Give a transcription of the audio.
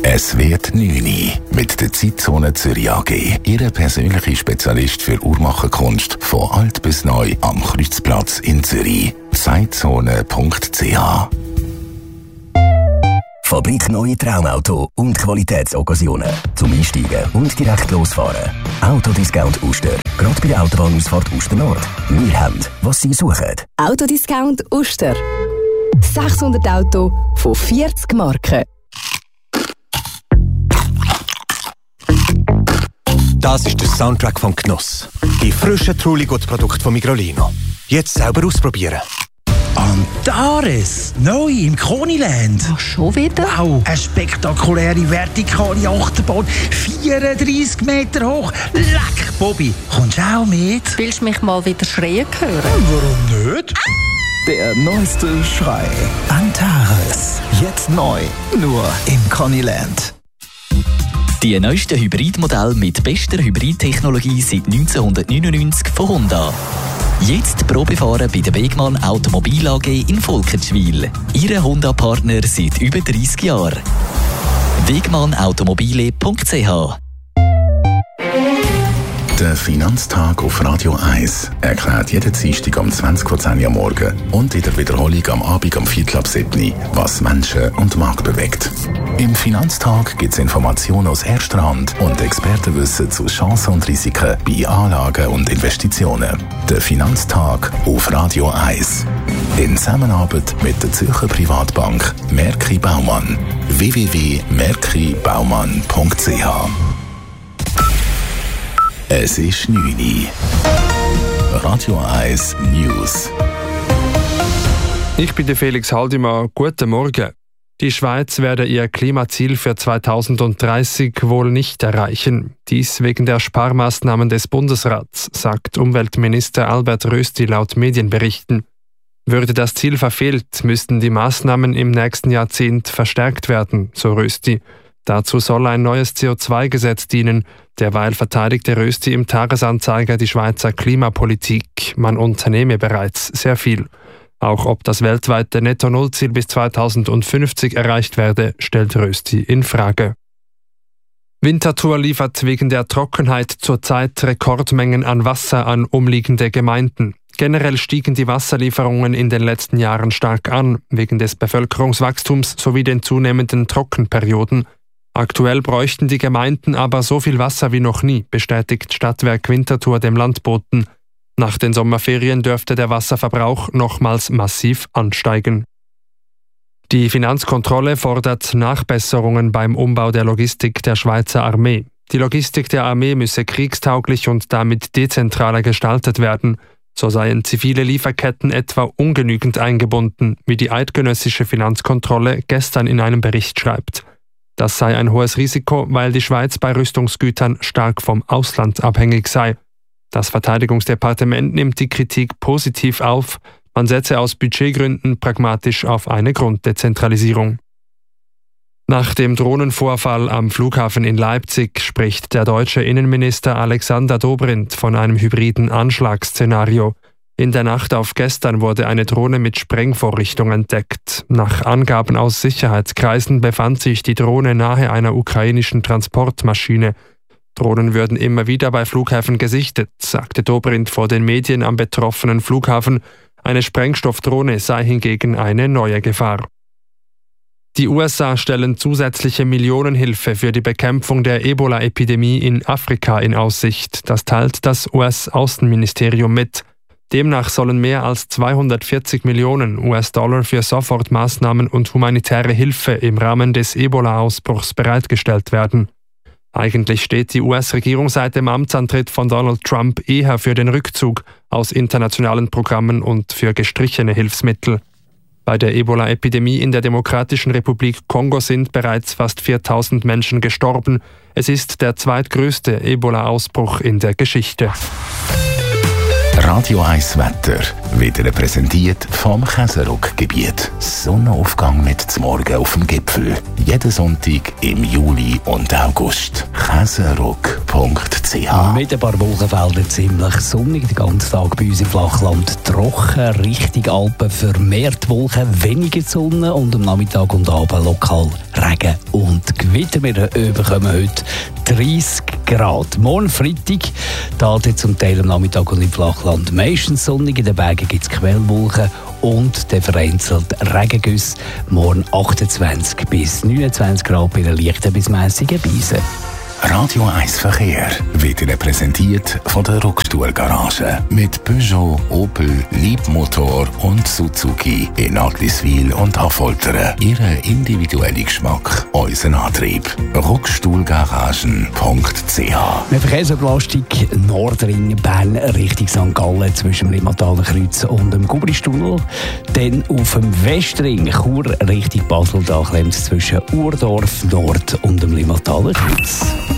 Es wird 9 mit der Zeitzone Zürich AG. Ihre persönliche Spezialist für Uhrmacherkunst von alt bis neu am Kreuzplatz in Zürich. Zeitzone.ch. Fabrik Neue Traumauto und Qualitätsoccasionen. Zum Einsteigen und direkt losfahren. Autodiscount Uster. Gerade bei der Autobahnausfahrt Uster Nord. Wir haben, was Sie suchen. Autodiscount Uster. 600 Autos von 40 Marken. Das ist der Soundtrack von Genuss. Die frischen Trulli-Gut-Produkte von Migrolino. Jetzt selber ausprobieren. Antares, neu im Koniland. Ach, schon wieder? Wow, eine spektakuläre vertikale Achterbahn, 34 Meter hoch. Leck, Bobby, kommst du auch mit? Willst du mich mal wieder schreien hören? Warum nicht? Der neueste Schrei. Antares. Jetzt neu. Nur im Koniland. Die neuesten Hybridmodelle mit bester Hybridtechnologie seit 1999 von Honda. Jetzt Probefahren bei der Wegmann Automobil AG in Volkertschwil. Ihre Honda-Partner seit über 30 Jahren. wegmannautomobile.ch. Der Finanztag auf Radio 1 erklärt jeden Dienstag um 20:10 Uhr morgen und in der Wiederholung am Abend um 6:45, was Menschen und Markt bewegt. Im Finanztag gibt es Informationen aus erster Hand und Expertenwissen zu Chancen und Risiken bei Anlagen und Investitionen. Der Finanztag auf Radio 1. In Zusammenarbeit mit der Zürcher Privatbank Merki Baumann. www.merkibaumann.ch. Es ist 9 Uhr. Radio 1 News. Ich bin der Felix Haldimann. Guten Morgen. Die Schweiz werde ihr Klimaziel für 2030 wohl nicht erreichen. Dies wegen der Sparmaßnahmen des Bundesrats, sagt Umweltminister Albert Rösti laut Medienberichten. Würde das Ziel verfehlt, müssten die Maßnahmen im nächsten Jahrzehnt verstärkt werden, so Rösti. Dazu soll ein neues CO2-Gesetz dienen. Derweil verteidigte Rösti im Tagesanzeiger die Schweizer Klimapolitik. Man unternehme bereits sehr viel. Auch ob das weltweite Netto-Null-Ziel bis 2050 erreicht werde, stellt Rösti in Frage. Winterthur liefert wegen der Trockenheit zurzeit Rekordmengen an Wasser an umliegende Gemeinden. Generell stiegen die Wasserlieferungen in den letzten Jahren stark an, wegen des Bevölkerungswachstums sowie den zunehmenden Trockenperioden. Aktuell bräuchten die Gemeinden aber so viel Wasser wie noch nie, bestätigt Stadtwerk Winterthur dem Landboten. Nach den Sommerferien dürfte der Wasserverbrauch nochmals massiv ansteigen. Die Finanzkontrolle fordert Nachbesserungen beim Umbau der Logistik der Schweizer Armee. Die Logistik der Armee müsse kriegstauglich und damit dezentraler gestaltet werden. So seien zivile Lieferketten etwa ungenügend eingebunden, wie die eidgenössische Finanzkontrolle gestern in einem Bericht schreibt. Das sei ein hohes Risiko, weil die Schweiz bei Rüstungsgütern stark vom Ausland abhängig sei. Das Verteidigungsdepartement nimmt die Kritik positiv auf. Man setze aus Budgetgründen pragmatisch auf eine Grunddezentralisierung. Nach dem Drohnenvorfall am Flughafen in Leipzig spricht der deutsche Innenminister Alexander Dobrindt von einem hybriden Anschlagsszenario. In der Nacht auf gestern wurde eine Drohne mit Sprengvorrichtung entdeckt. Nach Angaben aus Sicherheitskreisen befand sich die Drohne nahe einer ukrainischen Transportmaschine. Drohnen würden immer wieder bei Flughäfen gesichtet, sagte Dobrindt vor den Medien am betroffenen Flughafen. Eine Sprengstoffdrohne sei hingegen eine neue Gefahr. Die USA stellen zusätzliche Millionenhilfe für die Bekämpfung der Ebola-Epidemie in Afrika in Aussicht. Das teilt das US-Außenministerium mit. Demnach sollen mehr als 240 Millionen US-Dollar für Sofortmaßnahmen und humanitäre Hilfe im Rahmen des Ebola-Ausbruchs bereitgestellt werden. Eigentlich steht die US-Regierung seit dem Amtsantritt von Donald Trump eher für den Rückzug aus internationalen Programmen und für gestrichene Hilfsmittel. Bei der Ebola-Epidemie in der Demokratischen Republik Kongo sind bereits fast 4000 Menschen gestorben. Es ist der zweitgrößte Ebola-Ausbruch in der Geschichte. Radio 1 Wetter wird Ihnen präsentiert vom Käseruck-Gebiet. Sonnenaufgang mit zum Morgen auf dem Gipfel. Jeden Sonntag im Juli und August. Käseruck.ch. Mit ein paar Wolkenfeldern ziemlich sonnig. Den ganzen Tag bei uns im Flachland trocken. Richtung Alpen vermehrt Wolken, weniger Sonne und am Nachmittag und Abend lokal Regen und Gewitter. Wir bekommen heute 30 Grad. Morgen Freitag, da zum Teil am Nachmittag und im Flachland meistens sonnig. In den Bergen gibt es Quellwolken und der vereinzelt Regengüsse. Morgen 28 bis 29 Grad bei einer leichten bis mässigen Brise. Radio 1 Verkehr wird Ihnen präsentiert von der Rockstuhl-Garage mit Peugeot, Opel, Leapmotor und Suzuki in Agliswil und Affoltern. Ihren individuellen Geschmack, unseren Antrieb. Rockstuhlgaragen.ch. Eine Verkehrsbelastung Nordring, Bern Richtung St. Gallen zwischen dem Limmathaler Kreuz und dem Gubristunnel. Dann auf dem Westring Chur Richtung Basel, da klemmt es zwischen Urdorf Nord und dem Limmathaler Kreuz.